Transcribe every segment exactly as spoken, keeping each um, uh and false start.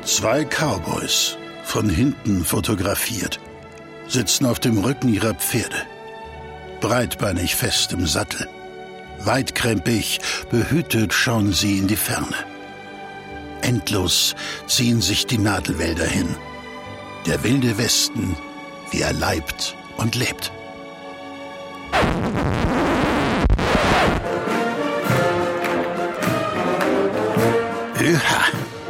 Zwei Cowboys, von hinten fotografiert, sitzen auf dem Rücken ihrer Pferde. Breitbeinig fest im Sattel. Weitkrempig, behütet schauen sie in die Ferne. Endlos ziehen sich die Nadelwälder hin. Der wilde Westen, wie er leibt und lebt. Öha!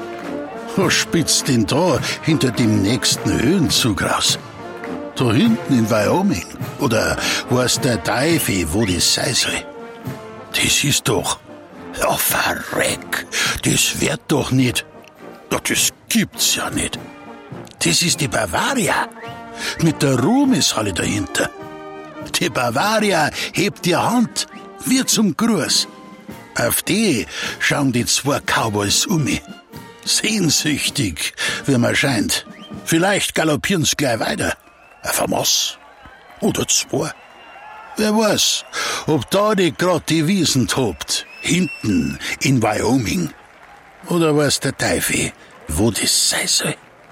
Wo spitzt denn da hinter dem nächsten Höhenzug raus? Da hinten in Wyoming? Oder weiß der Teufel, wo das sein soll? Das ist doch... Ja, verreck! Das wird doch nicht... Ja, das gibt's ja nicht. Das ist die Bavaria. Mit der Ruhmeshalle dahinter. Die Bavaria hebt die Hand, wie zum Gruß. Auf die schauen die zwei Cowboys um mich. Sehnsüchtig, wie man scheint. Vielleicht galoppieren's gleich weiter. Auf ein Maß. Oder zwei. Wer weiß, ob da die grad die Wiesen tobt. Hinten in Wyoming. Oder weiß der Teufel, wo das sein soll.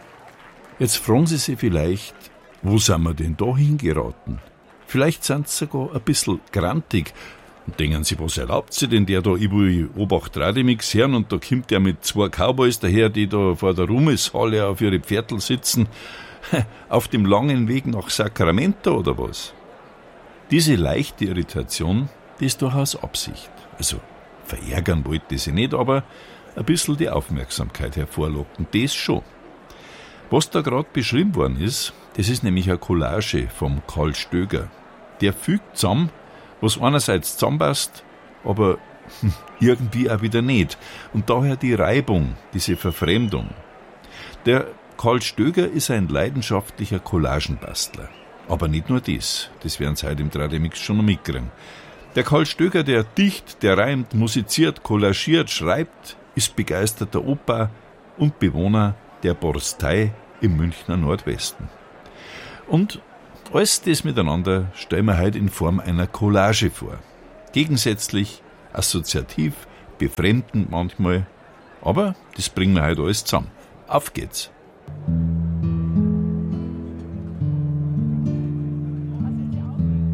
Jetzt fragen Sie sich vielleicht, wo sind wir denn da hingeraten? Vielleicht sind Sie sogar ein bisschen grantig und denken Sie, was erlaubt Sie denn der da? Ich will Obacht Rademix hören und da kommt der mit zwei Cowboys daher, die da vor der Ruhmeshalle auf ihre Pferdl sitzen, auf dem langen Weg nach Sacramento oder was? Diese leichte Irritation, die ist durchaus Absicht. Also verärgern wollte ich sie nicht, aber ein bisschen die Aufmerksamkeit hervorlocken, das schon. Was da gerade beschrieben worden ist, das ist nämlich eine Collage vom Karl Stöger. Der fügt zusammen, was einerseits zusammenpasst, aber irgendwie auch wieder nicht. Und daher die Reibung, diese Verfremdung. Der Karl Stöger ist ein leidenschaftlicher Collagenbastler. Aber nicht nur das, das werden Sie heute im Trademix schon noch mitkriegen. Der Karl Stöger, der dicht, der reimt, musiziert, collagiert, schreibt, ist begeisterter Opa und Bewohner der Borstei im Münchner Nordwesten. Und alles das miteinander stellen wir heute in Form einer Collage vor. Gegensätzlich, assoziativ, befremdend manchmal, aber das bringen wir heute alles zusammen. Auf geht's!